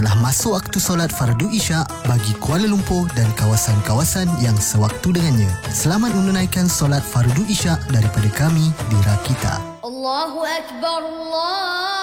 Telah masuk waktu solat fardu Isyak bagi Kuala Lumpur dan kawasan-kawasan yang sewaktu dengannya. Selamat menunaikan solat fardu Isyak daripada kami di Rakita. Allahu Akbar, Allah.